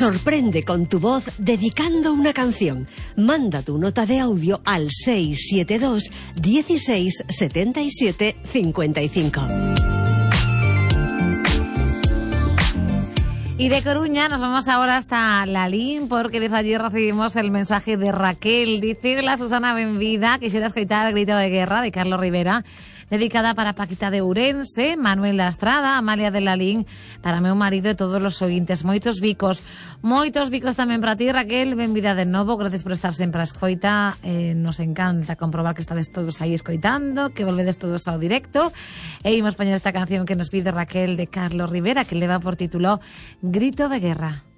Sorprende con tu voz dedicando una canción. Manda tu nota de audio al 672 16 77 55. Y de Coruña nos vamos ahora hasta Lalín, porque desde allí recibimos el mensaje de Raquel. Dice: hola Susana, benvida, quisiera escoitar el grito de guerra de Carlos Rivera, dedicada para Paquita de Ourense, Manuel Lastrada, Amalia de Lalín, para meu marido e todos os ointes. Moitos bicos tamén para ti, Raquel. Benvida de novo, gracias por estar sempre a escoita. Nos encanta comprobar que estades todos aí escoitando, que volvedes todos ao directo. E imos poñer esta canción que nos pide Raquel de Carlos Rivera, que leva por título Grito de Guerra.